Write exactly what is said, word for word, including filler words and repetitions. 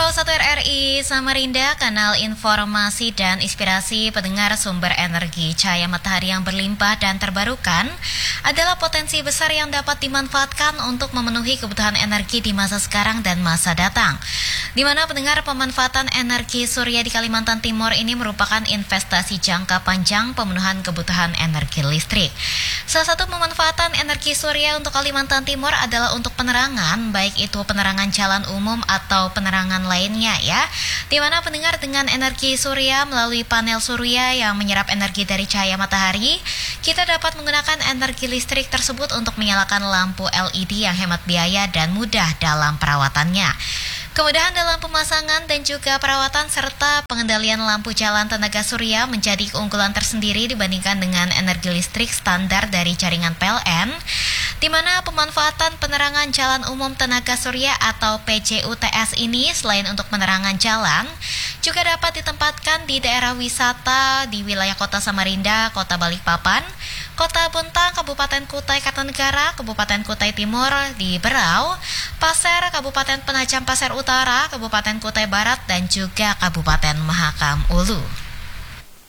Halo satu R R I Samarinda, kanal informasi dan inspirasi pendengar sumber energi cahaya matahari yang berlimpah dan terbarukan adalah potensi besar yang dapat dimanfaatkan untuk memenuhi kebutuhan energi di masa sekarang dan masa datang. Di mana pendengar, pemanfaatan energi surya di Kalimantan Timur ini merupakan investasi jangka panjang pemenuhan kebutuhan energi listrik. Salah satu pemanfaatan energi surya untuk Kalimantan Timur adalah untuk penerangan, baik itu penerangan jalan umum atau penerangan lainnya ya, di mana pendengar dengan energi surya melalui panel surya yang menyerap energi dari cahaya matahari, kita dapat menggunakan energi listrik tersebut untuk menyalakan lampu L E D yang hemat biaya dan mudah dalam perawatannya. Kemudahan dalam pemasangan dan juga perawatan serta pengendalian lampu jalan tenaga surya menjadi keunggulan tersendiri dibandingkan dengan energi listrik standar dari jaringan P L N, di mana pemanfaatan penerangan jalan umum tenaga surya atau P J U T S ini selain untuk penerangan jalan, juga dapat ditempatkan di daerah wisata di wilayah Kota Samarinda, Kota Balikpapan, Kota Bontang, Kabupaten Kutai Kartanegara, Kabupaten Kutai Timur di Berau, Pasir, Kabupaten Penajam Pasir Utara, Kabupaten Kutai Barat, dan juga Kabupaten Mahakam Ulu.